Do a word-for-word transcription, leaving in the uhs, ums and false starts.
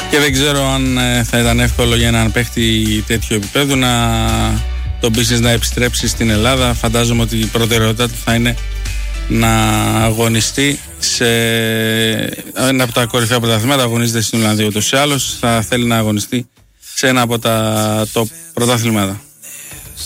Και δεν ξέρω αν θα ήταν εύκολο για έναν παίχτη τέτοιο επίπεδο να το business να επιστρέψει στην Ελλάδα. Φαντάζομαι ότι η προτεραιότητα του θα είναι να αγωνιστεί σε ένα από τα κορυφαία πρωταθλήματα. Αγωνίζεται στην Ολλανδία ούτως ή άλλως. Θα θέλει να αγωνιστεί σε ένα από τα top πρωταθλήματα.